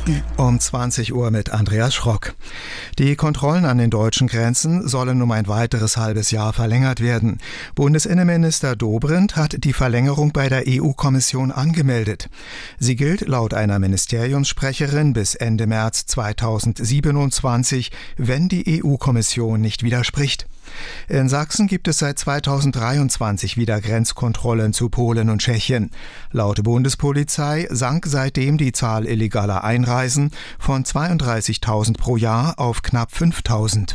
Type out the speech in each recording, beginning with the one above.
Nachrichten. Um 20 Uhr mit Andreas Schrock. Die Kontrollen an den deutschen Grenzen sollen um ein weiteres halbes Jahr verlängert werden. Bundesinnenminister Dobrindt hat die Verlängerung bei der EU-Kommission angemeldet. Sie gilt laut einer Ministeriumssprecherin bis Ende März 2027, wenn die EU-Kommission nicht widerspricht. In Sachsen gibt es seit 2023 wieder Grenzkontrollen zu Polen und Tschechien. Laut Bundespolizei sank seitdem die Zahl illegaler Einreisen von 32.000 pro Jahr auf knapp 5.000.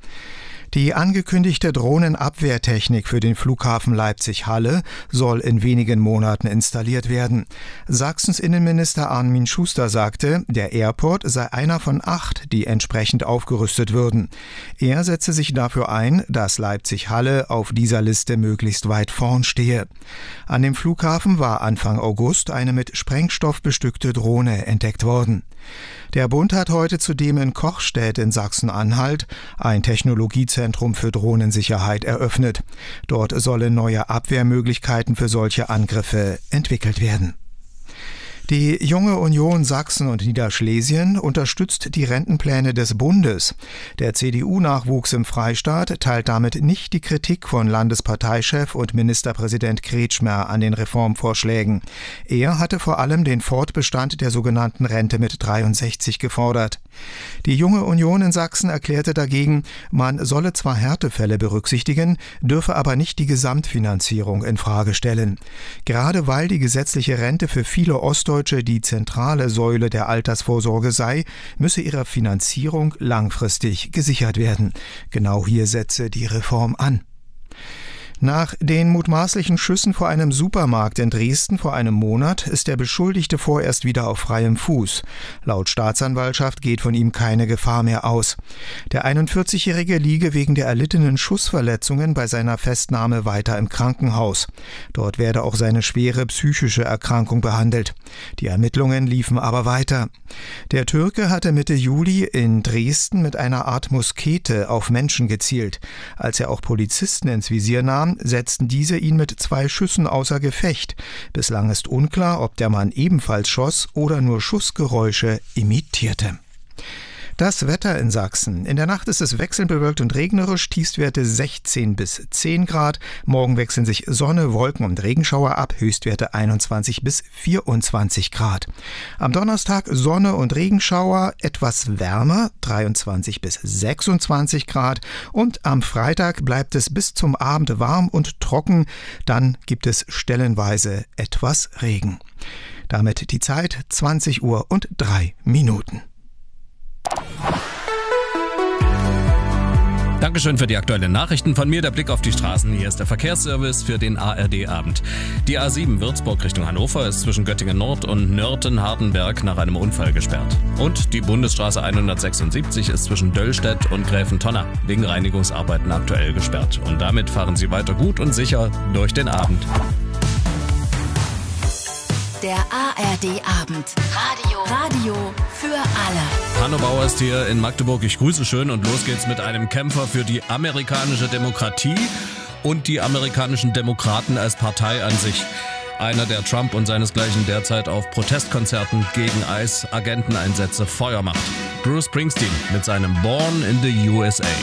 Die angekündigte Drohnenabwehrtechnik für den Flughafen Leipzig-Halle soll in wenigen Monaten installiert werden. Sachsens Innenminister Armin Schuster sagte, der Airport sei einer von 8, die entsprechend aufgerüstet würden. Er setze sich dafür ein, dass Leipzig-Halle auf dieser Liste möglichst weit vorn stehe. An dem Flughafen war Anfang August eine mit Sprengstoff bestückte Drohne entdeckt worden. Der Bund hat heute zudem in Kochstedt in Sachsen-Anhalt ein Technologiezentrum für Drohnensicherheit eröffnet. Dort sollen neue Abwehrmöglichkeiten für solche Angriffe entwickelt werden. Die Junge Union Sachsen und Niederschlesien unterstützt die Rentenpläne des Bundes. Der CDU-Nachwuchs im Freistaat teilt damit nicht die Kritik von Landesparteichef und Ministerpräsident Kretschmer an den Reformvorschlägen. Er hatte vor allem den Fortbestand der sogenannten Rente mit 63 gefordert. Die Junge Union in Sachsen erklärte dagegen, man solle zwar Härtefälle berücksichtigen, dürfe aber nicht die Gesamtfinanzierung in Frage stellen. Gerade weil die gesetzliche Rente für viele Ostdeutsche die zentrale Säule der Altersvorsorge sei, müsse ihre Finanzierung langfristig gesichert werden. Genau hier setze die Reform an. Nach den mutmaßlichen Schüssen vor einem Supermarkt in Dresden vor einem Monat ist der Beschuldigte vorerst wieder auf freiem Fuß. Laut Staatsanwaltschaft geht von ihm keine Gefahr mehr aus. Der 41-Jährige liege wegen der erlittenen Schussverletzungen bei seiner Festnahme weiter im Krankenhaus. Dort werde auch seine schwere psychische Erkrankung behandelt. Die Ermittlungen liefen aber weiter. Der Türke hatte Mitte Juli in Dresden mit einer Art Muskete auf Menschen gezielt. Als er auch Polizisten ins Visier nahm, setzten diese ihn mit 2 Schüssen außer Gefecht. Bislang ist unklar, ob der Mann ebenfalls schoss oder nur Schussgeräusche imitierte. Das Wetter in Sachsen. In der Nacht ist es wechselnd bewölkt und regnerisch, Tiefstwerte 16 bis 10 Grad. Morgen wechseln sich Sonne, Wolken und Regenschauer ab, Höchstwerte 21 bis 24 Grad. Am Donnerstag Sonne und Regenschauer, etwas wärmer, 23 bis 26 Grad. Und am Freitag bleibt es bis zum Abend warm und trocken, dann gibt es stellenweise etwas Regen. Damit die Zeit 20 Uhr und 3 Minuten. Dankeschön für die aktuellen Nachrichten. Von mir der Blick auf die Straßen. Hier ist der Verkehrsservice für den ARD-Abend. Die A7 Würzburg Richtung Hannover ist zwischen Göttingen Nord und Nörten-Hardenberg nach einem Unfall gesperrt. Und die Bundesstraße 176 ist zwischen Döllstedt und Gräfentonna wegen Reinigungsarbeiten aktuell gesperrt. Und damit fahren Sie weiter gut und sicher durch den Abend. Der ARD-Abend. Radio für alle. Hanno Bauer ist hier in Magdeburg. Ich grüße schön und los geht's mit einem Kämpfer für die amerikanische Demokratie und die amerikanischen Demokraten als Partei an sich. Einer, der Trump und seinesgleichen derzeit auf Protestkonzerten gegen ICE-Agenteneinsätze Feuer macht. Bruce Springsteen mit seinem Born in the USA.